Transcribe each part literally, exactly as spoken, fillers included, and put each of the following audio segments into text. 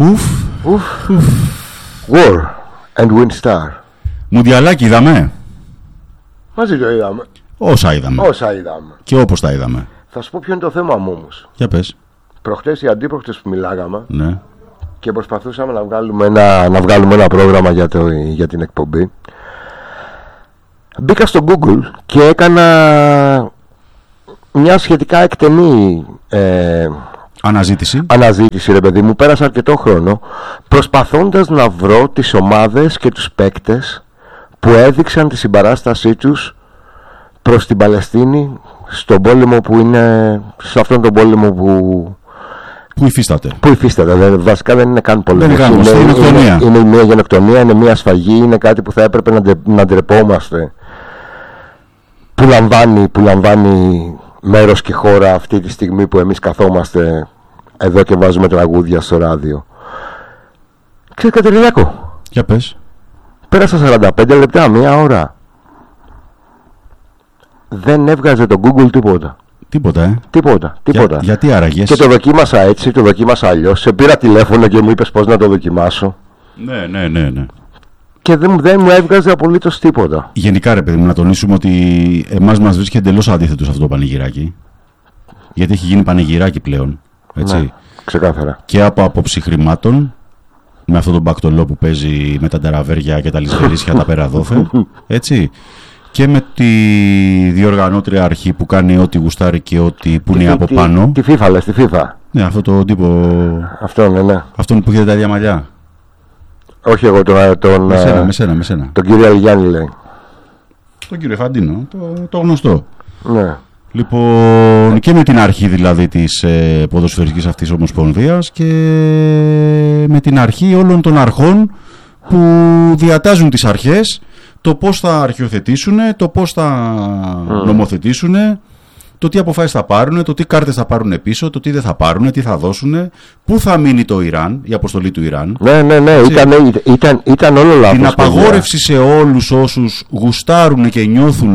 Ουφ. Ουφ. War and Windstar. Μουντιαλάκι είδαμε. Μαζί το είδαμε. Όσα είδαμε. Όσα είδαμε. Και όπως τα είδαμε. Θα σου πω ποιο είναι το θέμα μου όμως. Για πες. Προχτές ή αντίπροχτές που μιλάγαμε, ναι. και προσπαθούσαμε να βγάλουμε ένα, να βγάλουμε ένα πρόγραμμα για, το, για την εκπομπή, μπήκα στο Google και έκανα μια σχετικά εκτενή ε, αναζήτηση. Αναζήτηση, ρε παιδί μου. Πέρασα αρκετό χρόνο προσπαθώντας να βρω τις ομάδες και τους παίκτες που έδειξαν τη συμπαράστασή τους προς την Παλαιστίνη στον πόλεμο που είναι, σε αυτόν τον πόλεμο που Που υφίσταται. Που υφίσταται. Δηλαδή, βασικά δεν είναι καν πόλεμο. Είναι, είναι, είναι, είναι, είναι μια γενοκτονία, είναι μια σφαγή, είναι κάτι που θα έπρεπε να, να ντρεπόμαστε. Που λαμβάνει, που λαμβάνει μέρος και χώρα αυτή τη στιγμή που εμείς καθόμαστε εδώ και βάζουμε τραγούδια στο ράδιο. Ξέρεις, Κατερινάκο. Για πες. Πέρασα σαράντα πέντε λεπτά, μία ώρα. Δεν έβγαζε το Google τίποτα. Τίποτα, ε. Τίποτα, τίποτα. Για, γιατί άραγες? Και το δοκίμασα έτσι, το δοκίμασα αλλιώς. Σε πήρα τηλέφωνο και μου είπες πώς να το δοκιμάσω. Ναι, ναι, ναι, ναι. Και δεν, δεν μου έβγαζε απολύτως τίποτα. Γενικά, ρε παιδί μου, να τονίσουμε ότι εμάς μας βρίσκει εντελώς αντίθετο αυτό το πανηγυράκι. Γιατί έχει γίνει πανηγυράκι πλέον. Έτσι. Ναι, ξεκάθαρα. Και από άποψη χρημάτων, με αυτόν τον μπακτολό που παίζει με τα τεραβέρια και τα λησβερίσια τα πέρα δόθε. Έτσι. Και με τη διοργανώτρια αρχή που κάνει ό,τι γουστάρει και ό,τι που είναι από πάνω. Τη FIFA, λες, τη FIFA. Ναι, αυτό το τύπο. Αυτόν, ναι, ναι. Αυτόν που είχε τα ίδια μαλλιά. Όχι εγώ, τον. τον με σένα, με σένα, με σένα. Τον κύριο Αλγιάννη λέει. Τον κύριο Φαντίνο, το, το γνωστό. Ναι. Λοιπόν, και με την αρχή δηλαδή της ε, ποδοσφαιρικής αυτής ομοσπονδίας και με την αρχή όλων των αρχών που διατάζουν τις αρχές, το πώς θα αρχιοθετήσουν, το πώς θα mm. νομοθετήσουν, το τι αποφάσεις θα πάρουν, το τι κάρτες θα πάρουν πίσω, το τι δεν θα πάρουν, τι θα δώσουν, πού θα μείνει το Ιράν, η αποστολή του Ιράν. Ναι, ναι, ναι, ήταν, ήταν, ήταν όλο λάθος. Την απαγόρευση σε όλους όσους γουστάρουν και νιώθουν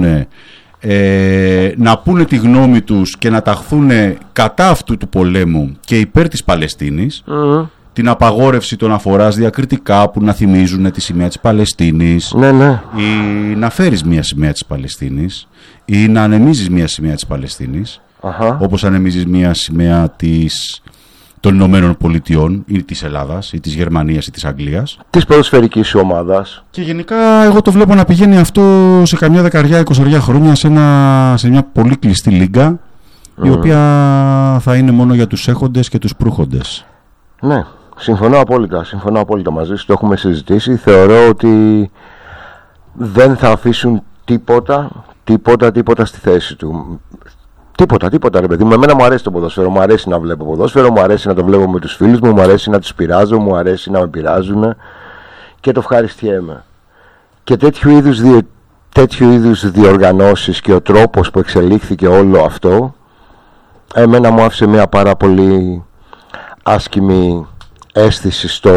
ε, να πούνε τη γνώμη τους και να ταχθούν κατά αυτού του πολέμου και υπέρ της Παλαιστίνης. Mm. Την απαγόρευση των αφοράς διακριτικά που να θυμίζουν τη σημαία της Παλαιστίνης, ναι, ναι. ή να φέρεις μια σημαία της Παλαιστίνης ή να ανεμίζεις μια σημαία της Παλαιστίνης, uh-huh. όπως ανεμίζεις μια σημαία της, των Ηνωμένων Πολιτειών ή της Ελλάδας ή της Γερμανίας ή της Αγγλίας, της ποδοσφαιρικής ομάδας. Και γενικά εγώ το βλέπω να πηγαίνει αυτό σε καμιά δεκαριά, εικοσαριά χρόνια σε, ένα, σε μια πολύ κλειστή λίγκα, mm. η οποία θα είναι μόνο για τους έχοντες και τους προύχοντες. Ναι. Συμφωνώ απόλυτα, συμφωνώ απόλυτα μαζί σου, το έχουμε συζητήσει. Θεωρώ ότι δεν θα αφήσουν τίποτα, τίποτα, τίποτα στη θέση του. Τίποτα, τίποτα ρε παιδί μου. Εμένα μου αρέσει το ποδόσφαιρο, μου αρέσει να βλέπω ποδόσφαιρο, μου αρέσει να το βλέπω με τους φίλους μου, μου αρέσει να τους πειράζω, μου αρέσει να με πειράζουν και το ευχαριστιέμαι. Και τέτοιου είδους, δι... τέτοιου είδους διοργανώσεις και ο τρόπος που εξελίχθηκε όλο αυτό, εμένα μου άφησε μια πάρα πολύ άσκημη αίσθηση στο...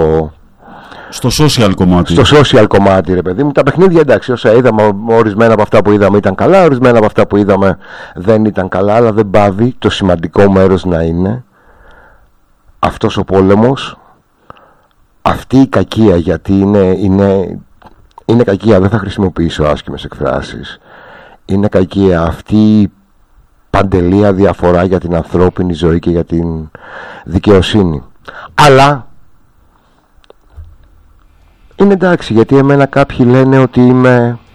στο social κομμάτι. Στο social κομμάτι, ρε παιδί μου. Τα παιχνίδια, εντάξει, όσα είδαμε, ορισμένα από αυτά που είδαμε ήταν καλά, ορισμένα από αυτά που είδαμε δεν ήταν καλά, αλλά δεν πάβει το σημαντικό μέρος να είναι αυτός ο πόλεμος, αυτή η κακία, γιατί είναι, είναι, είναι κακία, δεν θα χρησιμοποιήσω άσκημες εκφράσεις, είναι κακία αυτή η παντελεία διαφορά για την ανθρώπινη ζωή και για την δικαιοσύνη. Αλλά είναι εντάξει, γιατί εμένα κάποιοι λένε ότι είμαι